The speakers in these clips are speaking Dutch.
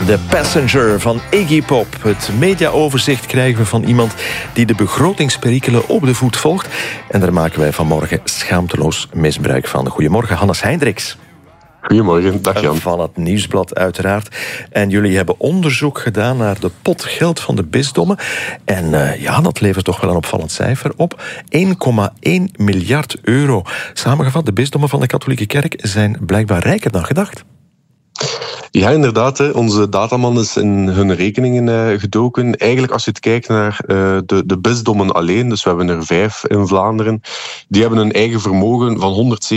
The Passenger van Iggy Pop. Het mediaoverzicht krijgen we van iemand die de begrotingsperikelen op de voet volgt. En daar maken wij vanmorgen schaamteloos misbruik van. Goedemorgen, Hannes Hendricks. Goedemorgen, dag Jan. Van het Nieuwsblad uiteraard. En jullie hebben onderzoek gedaan naar de pot geld van de bisdommen. En dat levert toch wel een opvallend cijfer op. 1,1 miljard euro. Samengevat, de bisdommen van de katholieke kerk zijn blijkbaar rijker dan gedacht. Ja, inderdaad. Onze dataman is in hun rekeningen gedoken. Eigenlijk, als je het kijkt naar de bisdommen alleen, dus we hebben er 5 in Vlaanderen, die hebben een eigen vermogen van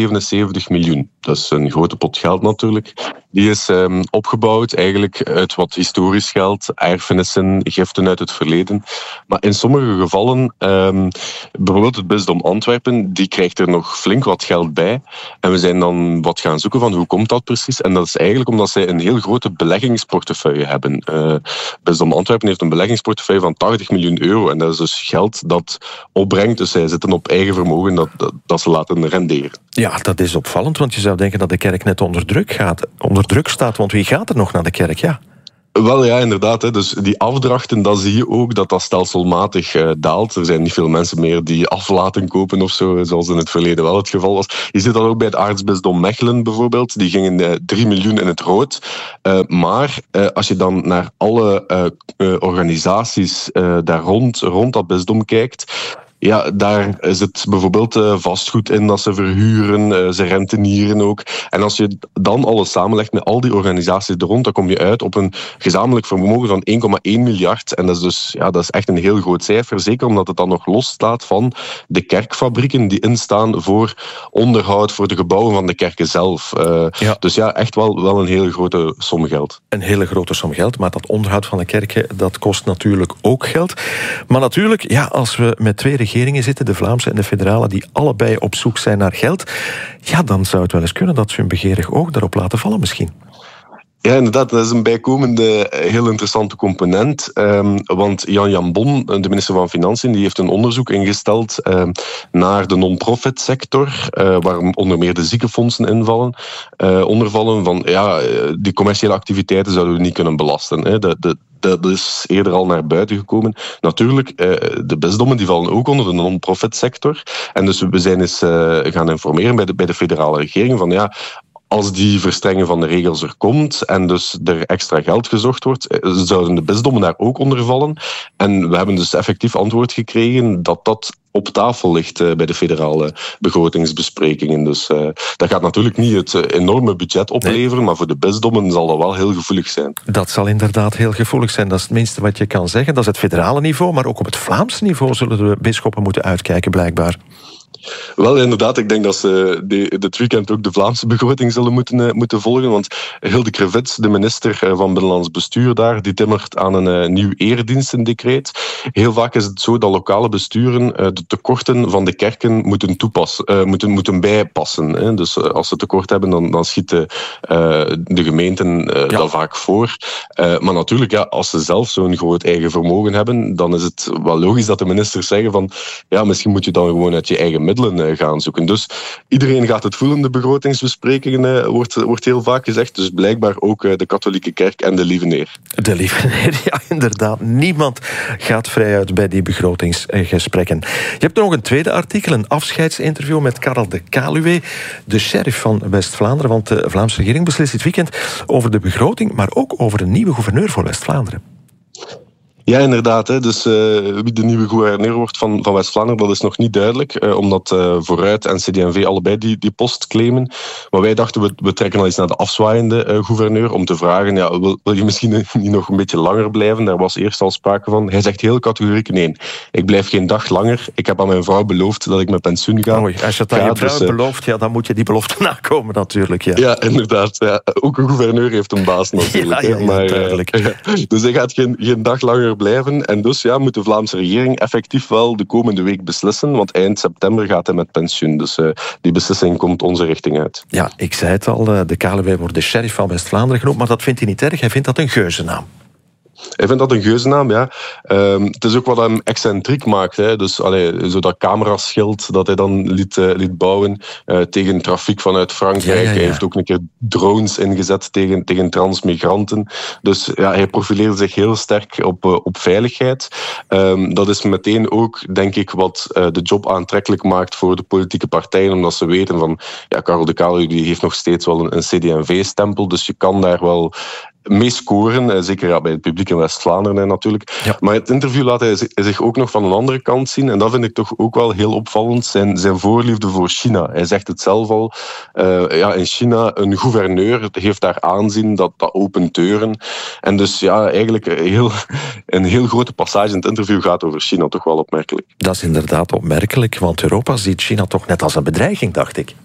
177 miljoen. Dat is een grote pot geld natuurlijk. Die is opgebouwd eigenlijk uit wat historisch geld, erfenissen, giften uit het verleden. Maar in sommige gevallen, bijvoorbeeld het bisdom Antwerpen, die krijgt er nog flink wat geld bij. En we zijn dan wat gaan zoeken van hoe komt dat precies? En dat is eigenlijk omdat zij een heel grote beleggingsportefeuille hebben. Bisdom Antwerpen heeft een beleggingsportefeuille van 80 miljoen euro. En dat is dus geld dat opbrengt. Dus zij zitten op eigen vermogen dat ze laten renderen. Ja, dat is opvallend, want je zou denken dat de kerk net onder druk staat. Want wie gaat er nog naar de kerk? Ja. Wel ja, inderdaad. Dus die afdrachten, dat zie je ook dat stelselmatig daalt. Er zijn niet veel mensen meer die af laten kopen of zo, zoals in het verleden wel het geval was. Je ziet dat ook bij het aartsbisdom Mechelen bijvoorbeeld. Die gingen 3 miljoen in het rood. Maar als je dan naar alle organisaties daar rond dat bisdom kijkt, ja, daar zit bijvoorbeeld vastgoed in dat ze verhuren, ze rentenieren ook. En als je dan alles samenlegt met al die organisaties er rond, dan kom je uit op een gezamenlijk vermogen van 1,1 miljard. En dat is dus dat is echt een heel groot cijfer, zeker omdat het dan nog los staat van de kerkfabrieken die instaan voor onderhoud, voor de gebouwen van de kerken zelf. Dus ja, echt wel een hele grote som geld. Een hele grote som geld, maar dat onderhoud van de kerken, dat kost natuurlijk ook geld. Maar natuurlijk, ja, als we met 2 regeringen zitten, de Vlaamse en de federale, die allebei op zoek zijn naar geld, ja, dan zou het wel eens kunnen dat ze hun begeerig oog daarop laten vallen misschien. Ja, inderdaad, dat is een bijkomende, heel interessante component. Want Jan Jambon, de minister van Financiën, die heeft een onderzoek ingesteld naar de non-profit sector, waar onder meer de ziekenfondsen ondervallen. Van die commerciële activiteiten zouden we niet kunnen belasten. Dat is eerder al naar buiten gekomen. Natuurlijk, de bisdommen die vallen ook onder de non-profit sector. En dus we zijn eens gaan informeren bij de federale regering van als die verstrenging van de regels er komt en dus er extra geld gezocht wordt, zouden de bisdommen daar ook onder vallen. En we hebben dus effectief antwoord gekregen dat op tafel ligt bij de federale begrotingsbesprekingen. Dus dat gaat natuurlijk niet het enorme budget opleveren, maar voor de bisdommen zal dat wel heel gevoelig zijn. Dat zal inderdaad heel gevoelig zijn. Dat is het minste wat je kan zeggen. Dat is het federale niveau, maar ook op het Vlaamse niveau zullen de bisschoppen moeten uitkijken, blijkbaar. Wel, inderdaad. Ik denk dat ze dit weekend ook de Vlaamse begroting zullen moeten volgen. Want Hilde Krevits, de minister van Binnenlands Bestuur daar, die timmert aan een nieuw eredienstendecreet. Heel vaak is het zo dat lokale besturen de tekorten van de kerken moeten bijpassen. Dus als ze tekort hebben, dan schieten de gemeenten dat vaak voor. Maar natuurlijk, als ze zelf zo'n groot eigen vermogen hebben, dan is het wel logisch dat de ministers zeggen van misschien moet je dan gewoon uit je eigen middelen gaan zoeken. Dus iedereen gaat het voelen, de begrotingsbesprekingen, wordt heel vaak gezegd. Dus blijkbaar ook de katholieke kerk en de Lieve Neer. De Lieve Neer, ja, inderdaad. Niemand gaat vrijuit bij die begrotingsgesprekken. Je hebt nog een tweede artikel, een afscheidsinterview met Karel de Kaluwe, de sheriff van West-Vlaanderen. Want de Vlaamse regering beslist dit weekend over de begroting, maar ook over een nieuwe gouverneur voor West-Vlaanderen. Ja, inderdaad. Dus wie de nieuwe gouverneur wordt van West-Vlaanderen, dat is nog niet duidelijk. Omdat Vooruit en CD&V allebei die post claimen. Maar wij dachten, we trekken al eens naar de afzwaaiende gouverneur om te vragen, wil je misschien niet nog een beetje langer blijven? Daar was eerst al sprake van. Hij zegt heel categoriek, nee, ik blijf geen dag langer. Ik heb aan mijn vrouw beloofd dat ik met pensioen ga. Mooi. Als je het aan je vrouw belooft, dan moet je die belofte nakomen natuurlijk. Ja, inderdaad. Ja. Ook een gouverneur heeft een baas natuurlijk. Duidelijk. Dus hij gaat geen dag langer blijven. En dus moet de Vlaamse regering effectief wel de komende week beslissen, want eind september gaat hij met pensioen. Dus die beslissing komt onze richting uit. Ja, ik zei het al, de Kaluwe wordt de sheriff van West-Vlaanderen genoemd, maar dat vindt hij niet erg. Hij vindt dat een geuzennaam. Hij vindt dat een geuzennaam, ja. Het is ook wat hem excentriek maakt. Hè. Dus zo dat cameraschild dat hij dan liet bouwen tegen trafiek vanuit Frankrijk. Ja. Hij heeft ook een keer drones ingezet tegen transmigranten. Dus ja, hij profileert zich heel sterk op veiligheid. Dat is meteen ook, denk ik, wat de job aantrekkelijk maakt voor de politieke partijen, omdat ze weten van, ja, Karel de Kaluwe die heeft nog steeds wel een CD&V-stempel, dus je kan daar wel mee scoren, zeker bij het publiek in West-Vlaanderen natuurlijk. Ja. Maar het interview laat hij zich ook nog van een andere kant zien, en dat vind ik toch ook wel heel opvallend, zijn voorliefde voor China. Hij zegt het zelf al, in China, een gouverneur heeft daar aanzien, dat opent deuren. En dus ja, eigenlijk een heel grote passage in het interview gaat over China, toch wel opmerkelijk. Dat is inderdaad opmerkelijk, want Europa ziet China toch net als een bedreiging, dacht ik.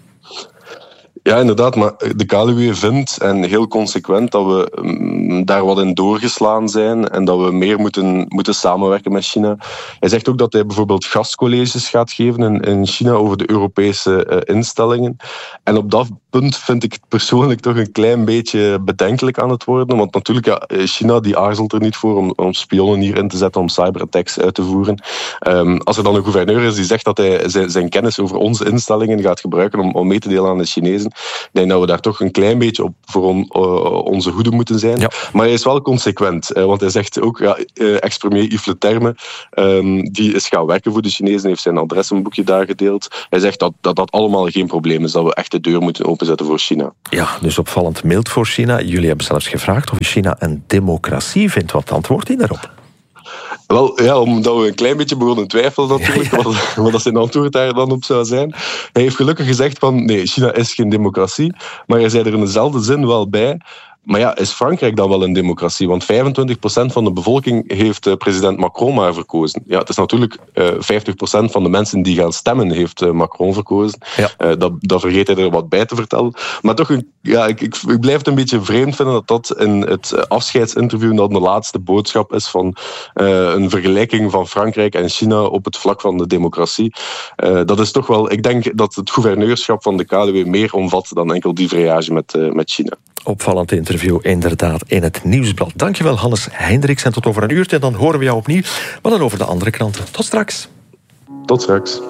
Ja, inderdaad, maar de Kaluwe vindt, en heel consequent, dat we daar wat in doorgeslaan zijn en dat we meer moeten samenwerken met China. Hij zegt ook dat hij bijvoorbeeld gastcolleges gaat geven in China over de Europese instellingen. En op dat punt vind ik het persoonlijk toch een klein beetje bedenkelijk aan het worden, want natuurlijk, ja, China die aarzelt er niet voor om spionnen hierin te zetten, om cyberattacks uit te voeren. Als er dan een gouverneur is die zegt dat hij zijn kennis over onze instellingen gaat gebruiken om mee te delen aan de Chinezen, ik denk dat we daar toch een klein beetje op voor onze hoede moeten zijn. Ja. Maar hij is wel consequent, want hij zegt ook, ex-premier Yves Le Terme, die is gaan werken voor de Chinezen, heeft zijn adressenboekje daar gedeeld. Hij zegt dat allemaal geen probleem is, dat we echt de deur moeten openzetten voor China. Ja, dus opvallend mild voor China. Jullie hebben zelfs gevraagd of China een democratie vindt. Wat antwoordt hij daarop? Wel, ja, omdat we een klein beetje begonnen twijfelen natuurlijk, wat zijn antwoord daar dan op zou zijn. Hij heeft gelukkig gezegd van, nee, China is geen democratie, maar hij zei er in dezelfde zin wel bij, maar ja, is Frankrijk dan wel een democratie? Want 25% van de bevolking heeft president Macron maar verkozen. Ja, het is natuurlijk 50% van de mensen die gaan stemmen heeft Macron verkozen. Ja. Dat vergeet hij er wat bij te vertellen. Maar toch, ik blijf het een beetje vreemd vinden dat in het afscheidsinterview dan de laatste boodschap is van een vergelijking van Frankrijk en China op het vlak van de democratie. Dat is toch wel, ik denk dat het gouverneurschap van de Kaluwe meer omvat dan enkel die vrijage met China. Opvallend interview inderdaad in het Nieuwsblad. Dankjewel Hannes Hendricks en tot over een uurtje. En dan horen we jou opnieuw, maar dan over de andere kranten. Tot straks. Tot straks.